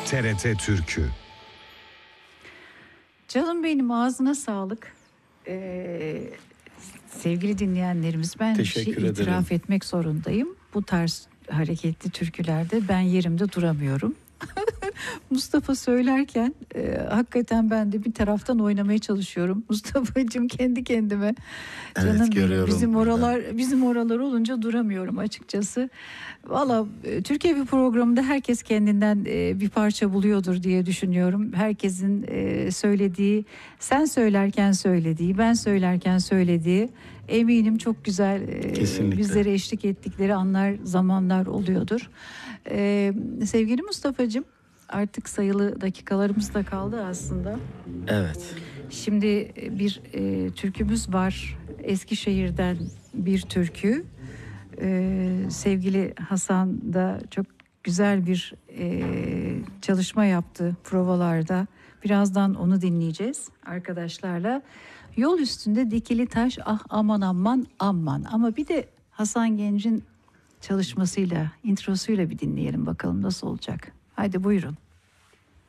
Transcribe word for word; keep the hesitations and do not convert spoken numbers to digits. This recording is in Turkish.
T R T Türkü. Canım benim, ağzına sağlık. Ee, sevgili dinleyenlerimiz, ben bir şey itiraf etmek zorundayım. Bu tarz hareketli türkülerde ben yerimde duramıyorum. Mustafa söylerken e, hakikaten ben de bir taraftan oynamaya çalışıyorum. Mustafa'cığım, kendi kendime. Evet, Canım görüyorum. Bizim oralar bizim oralar olunca duramıyorum açıkçası. Valla e, Türkiye bir programında herkes kendinden e, bir parça buluyordur diye düşünüyorum. Herkesin e, söylediği, sen söylerken söylediği, ben söylerken söylediği, eminim çok güzel e, bizlere eşlik ettikleri anlar, zamanlar oluyordur. E, sevgili Mustafa'cığım, artık sayılı dakikalarımız da kaldı aslında. Evet. Şimdi bir e, türkümüz var. Eskişehir'den bir türkü. E, sevgili Hasan da çok güzel bir e, çalışma yaptı provalarda. Birazdan onu dinleyeceğiz arkadaşlarla. Yol üstünde dikili taş, ah aman aman aman. Ama bir de Hasan Genç'in çalışmasıyla, introsuyla bir dinleyelim bakalım nasıl olacak. Haydi buyurun.